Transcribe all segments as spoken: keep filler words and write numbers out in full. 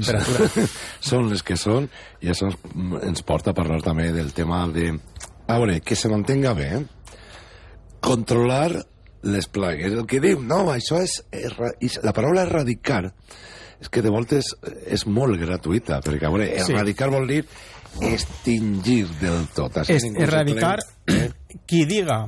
temperatura són les que són, i això ens porta a parlar també del tema de... A veure, que se mantenga bé, eh? Controlar les plagues. El que diu, no, això és... La paraula erradicar és que de voltes és molt gratuïta, perquè, a veure, erradicar sí. vol dir extingir del tot. Així és erradicar, eh? Qui diga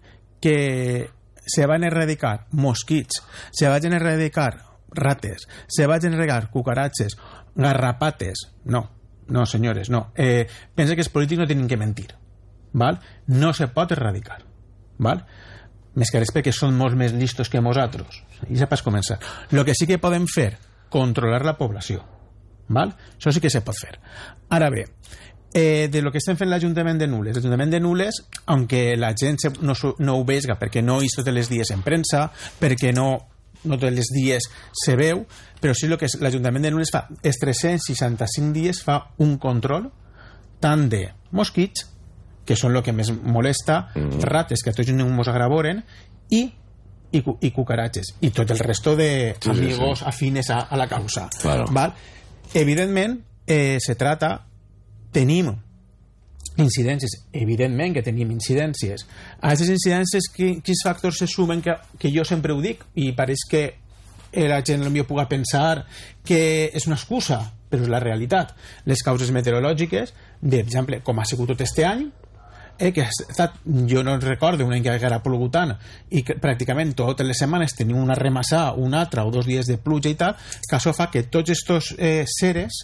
que se van a erradicar mosquits, se van a erradicar rates, se van a erradicar cucaratges, garrapates, no, no, senyores, no. Eh, pensa que els polítics no tenen que mentir, val? No se pot erradicar, val? Més que res perquè són molt més listos que nosaltres. I ja pas començar. El que sí que podem fer, controlar la població, val? Això sí que se pot fer. Ara bé, eh, de lo que estem fent l'Ajuntament de Nules, l'Ajuntament de Nules, aunque la gent no, no ho vega perquè no és tots els dies en premsa, perquè no, no tots els dies se veu, però sí el que l'Ajuntament de Nules fa és tres-cents seixanta-cinc dies fa un control tant de mosquits, que són el que més molesta, mm. rates, que a tots no mos agravoren, i, i, i cucaratges, i tot el resto de sí, amigos sí. afines a, a la causa. Claro. Val? Evidentment, eh, se trata... Tenim incidències, evidentment que tenim incidències. A aquestes incidències, quins factors se sumen, que, que jo sempre ho dic, i pareix que la gent potser pugui pensar que és una excusa, però és la realitat. Les causes meteorològiques, per exemple, com ha sigut tot este any, eh, que ha estat, jo no recordo un any que haguera plogut tant, i que pràcticament totes les setmanes tenim una remassà, una altra o dos dies de pluja i tal, que això fa que tots estos eh, seres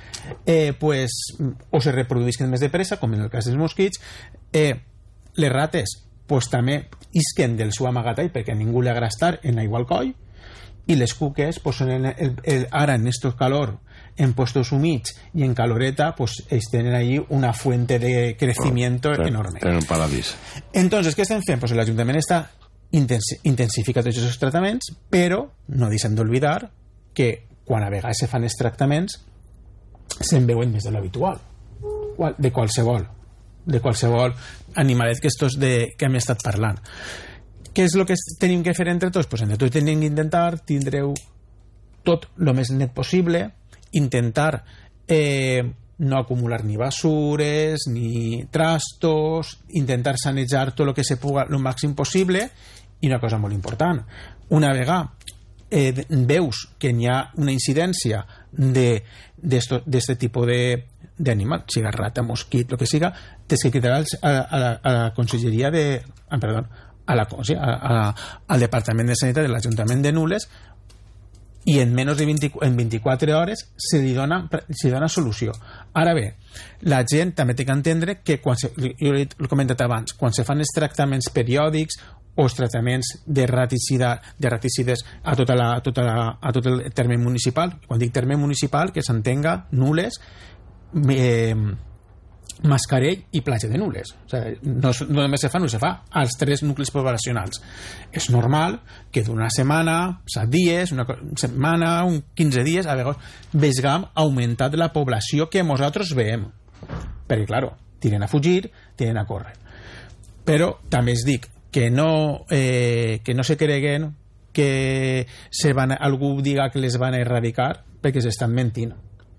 Eh, pues, o se reproduïsquen més de pressa, com en el cas dels mosquits. eh, les rates pues, també isquen del seu amagatall perquè a ningú li agrada estar en aigua al coll, i les cuques pues, són en el, el, ara en estos calor en puestos humits i en caloreta pues, ells tenen allí una fuente de crecimiento oh, enorme. En un paradís. Entonces, què estem fent? Pues l'Ajuntament està intensifica tots aquests tractaments, però no deixem d'oblidar que quan a vegades se fan els tractaments se'n veuen més de l'habitual, de qualsevol de qualsevol animalet que estos de, que hem estat parlant. Què és el que tenim que fer entre tots? Pues entre tots tenim que intentar tindreu tot el més net possible, intentar eh, no acumular ni basures ni trastos, intentar sanejar tot el que se puga el màxim possible. I una cosa molt important, una vegada eh, veus que n'hi ha una incidència de d'aquest tipus d'animal, siga rata, mosquit, el que siga, tens que cridar a, a, la, a la conselleria de... Ah, perdó, a la, sí, a, a, al Departament de Sanitat de l'Ajuntament de Nules, i en menys de vint, en vint-i-quatre hores se li dona, se li dona solució. Ara bé, la gent també té que entendre que, quan se, jo l'he comentat abans, quan se fan els tractaments periòdics o els tractaments de, raticida, de raticides a, tota la, a, tota la, a tot el terme municipal, quan dic terme municipal, que s'entenga Nules, eh, Mascarell i Platja de Nules. O sigui, no, no només se fa, no se fa als tres nuclis poblacionals. És normal que d'una setmana, set dies, una setmana, un quinze dies, a vegades vegam augmentat la població que nosaltres veiem. Perquè, clar, tiren a fugir, tiren a córrer. Però també es dic que no, eh, que no se creguen que se van, algú diga que les van a erradicar, perquè s'estan mentint.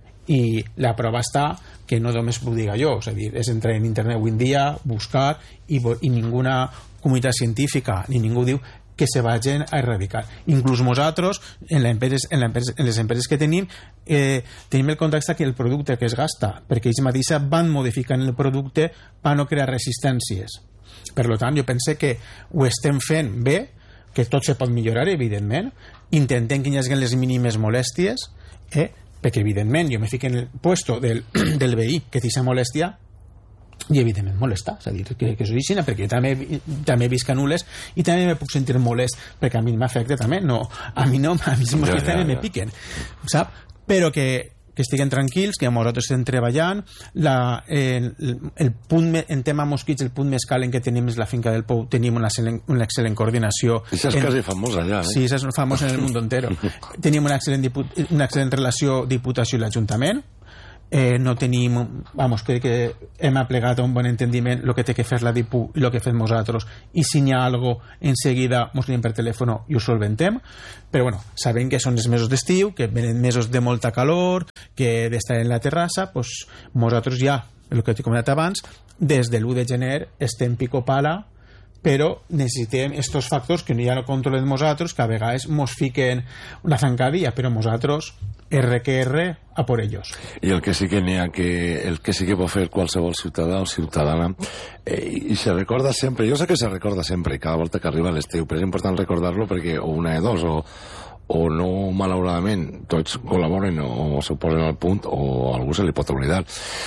I la prova està que no només ho diga jo, és a dir, és entrar en internet avui en dia, buscar, i, i ninguna comunitat científica ni ningú diu que se vagin a erradicar. Inclús nosaltres, en, empreses, en, empreses, en les empreses que tenim, eh, tenim el context que el producte que es gasta, perquè ells mateixos van modificant el producte per no crear resistències. Per tant, jo pense que ho estem fent bé, que tot se pot millorar, evidentment, intentem que hi hagi les mínimes molèsties, eh? Perquè, evidentment, jo me fico en el puesto del, del veí que té aquesta molèstia i, evidentment, molesta. És a dir, que, que és original, perquè jo també, també visc a Nules i també me puc sentir molest, perquè a mi m'afecta també. No, a mi no, a mi els mosquits també me piquen, sap? Però que que estiguen tranquils, que nosaltres estem treballant. La, el, el punt, en tema mosquits, el punt més calent que tenim és la finca del Pou. Tenim una excel·lent, una excel·lent coordinació. Això és en, quasi famosa allà, eh? Sí, això és famosa en el món entero. Tenim una excel·lent, una excel·lent relació Diputació i l'Ajuntament, eh, no tenim, vamos, crec que hem aplegat a un bon entendiment el que té que fer la D I P U i el que fem nosaltres, i si n'hi ha algo en seguida mos diem per telèfon i ho solventem, però bueno, sabem que són els mesos d'estiu, que venen mesos de molta calor, que d'estar en la terrassa, pues nosaltres ja, el que t'he comentat abans, des de l'u de gener estem pico pala, però necessitem estos factors que ja no controlem nosaltres, que a vegades mos fiquen una zancadilla, però nosaltres R que R a por ellos. I el que sí que n'hi ha que el que sí que pot fer qualsevol ciutadà o ciutadana, eh, i se recorda sempre, jo sé que se recorda sempre cada volta que arriba l'estiu, però és important recordar-lo perquè o una de dos, o o no, malauradament tots col·laboren o s'ho posen al punt, o a algú se li pot oblidar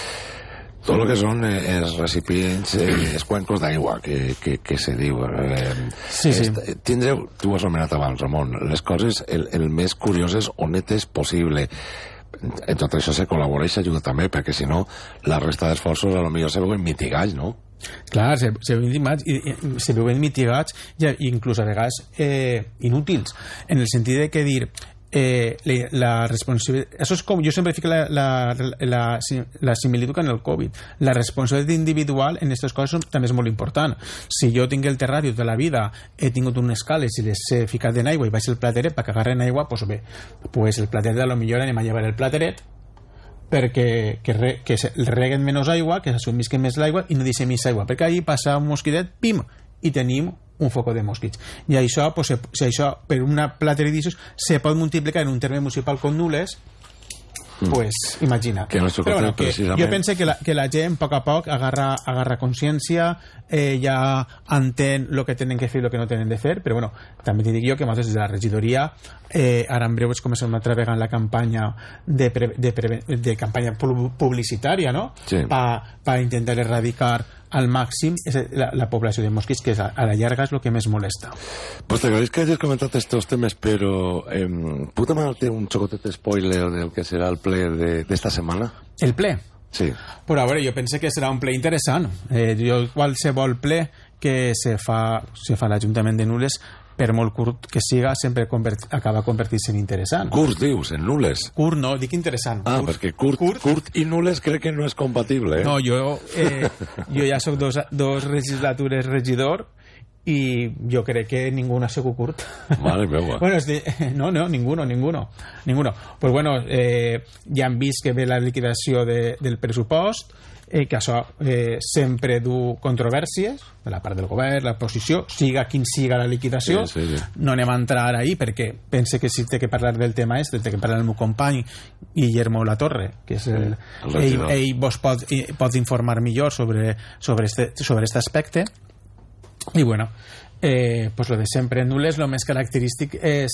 tot el que són eh, els recipients, eh, els cuencos d'aigua, que, que, que se diu. Eh, sí, sí. Est, tindreu, tu ho has anomenat abans, Ramon, les coses el, el més curioses o netes possible. En tot això se col·labora i s'ajuda també, perquè si no, la resta d'esforços a lo millor se veuen mitigats, no? Clar, se, se, veuen, i, i, se veuen mitigats i inclús a vegades eh, inútils, en el sentit de que dir Eh, la, la responsabilitat, això és com jo sempre fico la, la, la, la similitud en el Covid, la responsabilitat individual en aquestes coses també és molt important. Si jo tinc el terrari de la vida, he tingut unes cales i les he ficat en aigua i vaig el plateret perquè agarren aigua, doncs bé, pues el plateret a lo millor anem a llevar el plateret perquè que, re, que reguen menys aigua, que s'assumisquen més l'aigua i no deixem més aigua, perquè ahir passa un mosquitet, pim, i tenim un foco de mosquits. I això, pues, si això per una plateridicis se pot multiplicar en un terme municipal com Nules, mm. pues imagina. Que no Però bueno, que jo penso que la, que la gent a poc a poc agarra, agarra consciència, eh, ja entén el que tenen que fer i el que no tenen de fer, però bueno, també t'hi dic jo que nosaltres des de la regidoria eh, ara en breu comencem una altra vegada la campanya de, pre, de, pre, de campanya publicitària, no? Sí. Pa, pa intentar erradicar al màxim la, la població de mosquits, que a, a la llarga és el que més molesta. Pues te agradeço que hayas comentat estos temes, però eh, ¿puc demanar-te un xocotet spoiler del que serà el ple d'esta setmana? El ple? Sí. Però a veure, jo penso que serà un ple interessant. Eh, jo, qualsevol ple que se fa, se fa a l'Ajuntament de Nules, per molt curt que siga, sempre convert, acaba convertint-se en interessant. Curt, dius, en nules. Curt no, dic interessant. Ah, curt, perquè curt, curt. curt i nules crec que no és compatible, eh? No, jo, eh, jo ja soc dos, dos legislatures regidor i jo crec que ningú ha sigut curt. Mare meva. Bueno, de, no, no, ninguno, ninguno. ninguno. Pues bueno, eh, ja han vist que ve la liquidació de, del pressupost, eh, que això eh, sempre du controvèrsies de la part del govern, la posició, siga quin siga la liquidació. Sí, sí, sí. No anem a entrar ahí perquè pense que si té que parlar del tema este, té que parlar el meu company Guillermo Latorre, que és el, el ell, ell vos pot, pot informar millor sobre, sobre, este, sobre este aspecte. I bueno, eh, pues lo de sempre en Nules, lo més característic és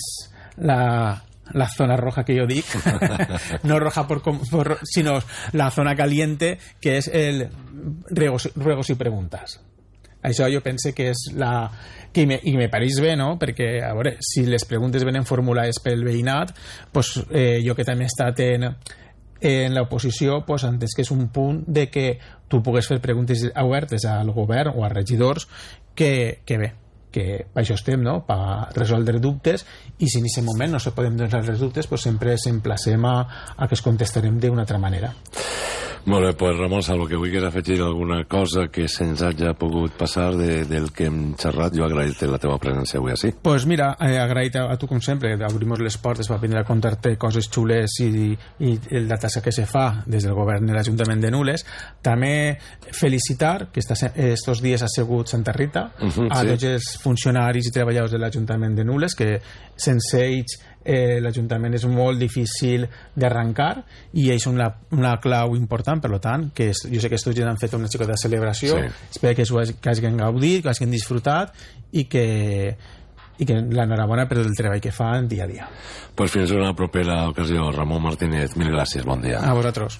la la zona roja que yo dic, no roja por, por sino la zona caliente, que és el ruegos, ruegos i preguntes. Això jo pense que és la que me, i me pareix bé, no? Perquè a veure, si les preguntes venen formulades pel veïnat, pues, eh, jo que també he estat en en l'oposició, pues, entens que és un punt de que tu pugues fer preguntes obertes al govern o a regidors que, que bé, que per això estem, no? Per resoldre dubtes, i si en aquest moment no se podem donar els dubtes, pues sempre s'emplacem a, a que es contestarem d'una altra manera. Molt bé, pues Ramon Salvo, que vulguis afegir alguna cosa que se'ns hagi pogut passar de, del que hem xerrat, jo agrair-te la teva presència avui així. Pues mira, eh, agrair a, a tu com sempre, obrim les portes per vindre a contar-te coses xules i, i la tasca que se fa des del govern de l'Ajuntament de Nules. També felicitar que estos dies ha sigut Santa Rita, uh -huh, a sí. tots els funcionaris i treballadors de l'Ajuntament de Nules, que sense ells eh, l'Ajuntament és molt difícil d'arrencar, i ells són una, una clau important. Per tant, que és, jo sé que estos gent han fet una xica de celebració, sí. Espero que, que hagin gaudit, que hagin disfrutat i que i que l'enhorabona per el treball que fan dia a dia. Pues fins a una propera ocasió, Ramon Martínez, mil gràcies, bon dia. A vosaltres.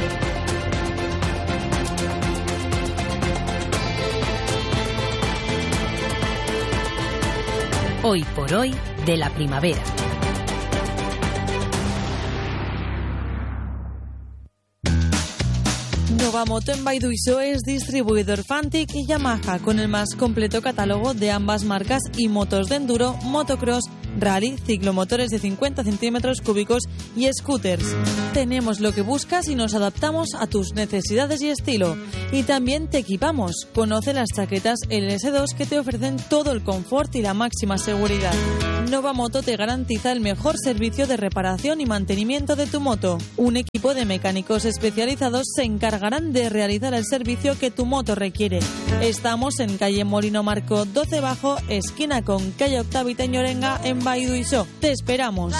Hoy por hoy de la primavera. Novamoto en Baiduiso es distribuidor Fantic y Yamaha, con el más completo catálogo de ambas marcas y motos de enduro, motocross, rally, ciclomotores de cincuenta centímetros cúbicos y scooters. Tenemos lo que buscas y nos adaptamos a tus necesidades y estilo. Y también te equipamos. Conoce las chaquetas L S dos que te ofrecen todo el confort y la máxima seguridad. Nova Moto te garantiza el mejor servicio de reparación y mantenimiento de tu moto. Un equipo de mecánicos especializados se encargarán de realizar el servicio que tu moto requiere. Estamos en calle Molino Marco doce Bajo, esquina con calle Octavita Ñorenga, en Vall d'Uixó. Te esperamos.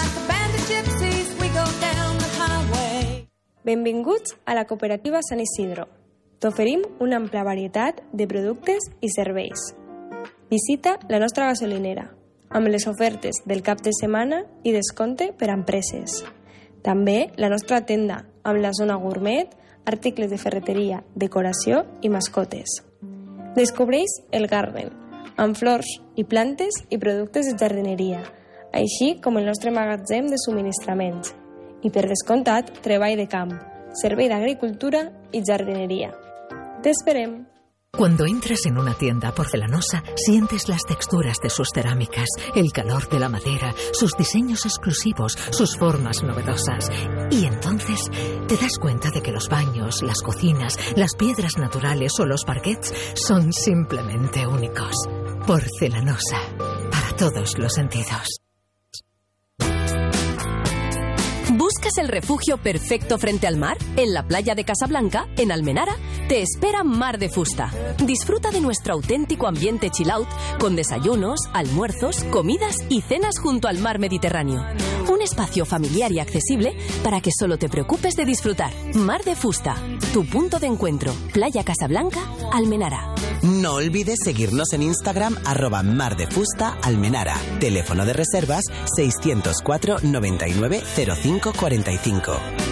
Benvinguts a la cooperativa Sant Isidro. T'oferim una ampla varietat de productes i serveis. Visita la nostra gasolinera, amb les ofertes del cap de setmana i descompte per a empreses. També la nostra tenda, amb la zona gourmet, articles de ferreteria, decoració i mascotes. Descobreix el Garden, amb flors i plantes i productes de jardineria, així com el nostre magatzem de subministraments. I per descomptat, treball de camp, servei d'agricultura y jardinería. ¡Te esperem! Cuando entras en una tienda porcelanosa, sientes las texturas de sus cerámicas, el calor de la madera, sus diseños exclusivos, sus formas novedosas. Y entonces te das cuenta de que los baños, las cocinas, las piedras naturales o los parquets son simplemente únicos. Porcelanosa, para todos los sentidos. ¿Buscas el refugio perfecto frente al mar? En la playa de Casablanca, en Almenara, te espera Mar de Fusta. Disfruta de nuestro auténtico ambiente chill out, con desayunos, almuerzos, comidas y cenas junto al mar Mediterráneo. Un espacio familiar y accesible para que solo te preocupes de disfrutar. Mar de Fusta, tu punto de encuentro. Playa Casablanca, Almenara. No olvides seguirnos en Instagram, arroba Mar de Fusta Almenara. Teléfono de reservas seiscientos cuatro noventa y nueve cero cinco cuarenta y cinco.